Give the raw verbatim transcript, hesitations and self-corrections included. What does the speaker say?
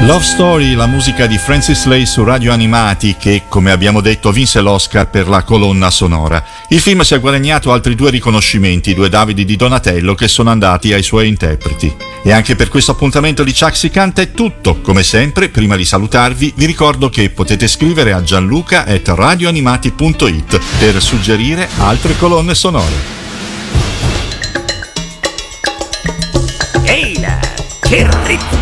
Love Story, la musica di Francis Lai su Radio Animati che, come abbiamo detto, vinse l'Oscar per la colonna sonora. Il film si è guadagnato altri due riconoscimenti, i due Davidi di Donatello che sono andati ai suoi interpreti. E anche per questo appuntamento di Chuck Si Canta è tutto. Come sempre, prima di salutarvi, vi ricordo che potete scrivere a gianluca at radioanimati punto it per suggerire altre colonne sonore. Ehi là, che ritmo!